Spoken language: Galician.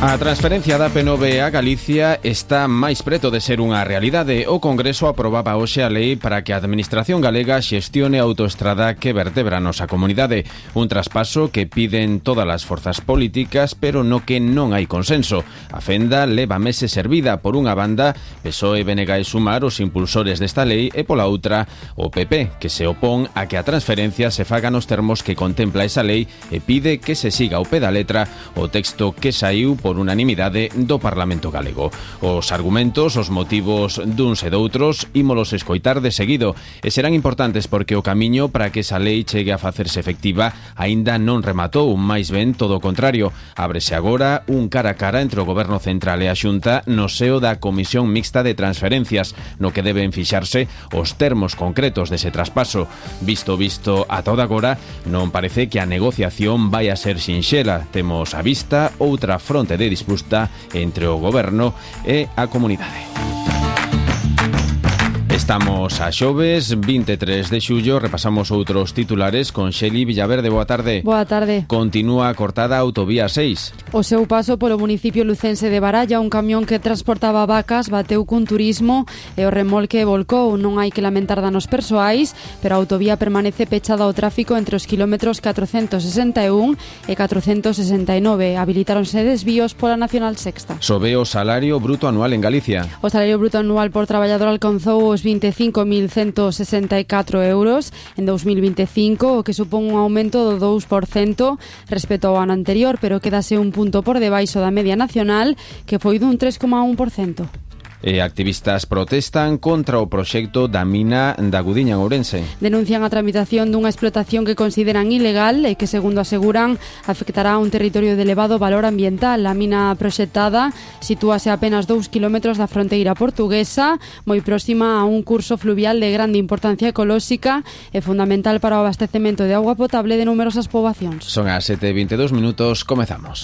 A transferencia da P9 a Galicia está máis preto de ser unha realidade. O Congreso aprobaba hoxe a lei para que a Administración galega xestione a autoestrada que vertebra a nosa comunidade. Un traspaso que piden todas as forzas políticas, pero no que non hai consenso. A fenda leva meses servida. Por unha banda, PSOE, BNG e Sumar, os impulsores desta lei, e pola outra, o PP, que se opón a que a transferencia se faga nos termos que contempla esa lei e pide que se siga ao pé da letra o texto que saiu por unanimidade do Parlamento galego. Os argumentos, os motivos duns e doutros, ímolos escoitar de seguido, e serán importantes porque o camiño para que esa lei chegue a facerse efectiva aínda non rematou, máis ben todo o contrario. Ábrese agora un cara a cara entre o Goberno Central e a Xunta no seo da Comisión Mixta de Transferencias, no que deben fixarse os termos concretos dese traspaso. Visto a toda agora, non parece que a negociación vai a ser sinxela. Temos á vista outra fronte de disputa entre o Goberno e a comunidade. Estamos a xoves 23 de xullo, repasamos outros titulares con Xeli Villaverde. Boa tarde. Boa tarde. Continúa cortada a autovía 6. O seu paso polo municipio lucense de Baralla, un camión que transportaba vacas bateu cun turismo e o remolque volcou. Non hai que lamentar danos persoais, pero a autovía permanece pechada ao tráfico entre os kilómetros 461 e 469. Habilitáronse desvíos pola Nacional Sexta. Sobe o salario bruto anual en Galicia. O salario bruto anual por traballador alcanzou os 25.164 euros en 2025, o que supón un aumento do 2% respecto ao ano anterior, pero quedase un punto por debaixo da media nacional, que foi dun 3,1%. Activistas protestan contra o proxecto da mina da Gudiña en Ourense. Denuncian a tramitación dunha explotación que consideran ilegal e que, segundo aseguran, afectará a un territorio de elevado valor ambiental. A mina proxectada sitúase a apenas 2 kilómetros da fronteira portuguesa, moi próxima a un curso fluvial de grande importancia ecolóxica e fundamental para o abastecemento de auga potable de numerosas poboacións. Son as 7:22, comezamos.